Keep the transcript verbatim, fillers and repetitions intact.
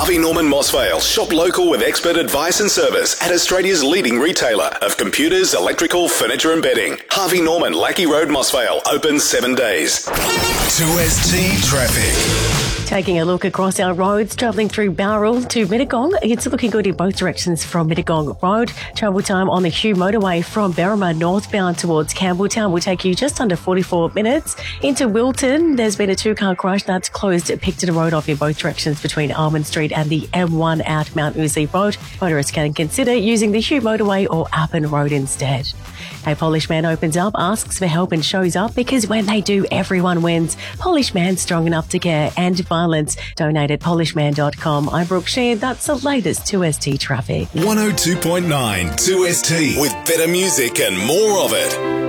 Harvey Norman Mossvale. Shop local with expert advice and service at Australia's leading retailer of computers, electrical, furniture and bedding. Harvey Norman, Lackey Road, Mossvale. Open seven days. two S T Traffic. Taking a look across our roads, travelling through Bowral to Mittagong. It's looking good in both directions from Mittagong Road. Travel time on the Hugh Motorway from Berrima northbound towards Campbelltown will take you just under forty-four minutes. Into Wilton, there's been a two-car crash that's closed Picton Road off in both directions between Almond Street and the M one out Mount Uzi Road. Motorists can consider using the Hugh Motorway or Appin Road instead. A Polish Man opens up, asks for help and shows up because when they do, everyone wins. Polish Man strong enough to care and violence. Donate at polish man dot com. I'm Brooke Sheehan. That's the latest two S T traffic. one oh two point nine two S T with better music and more of it.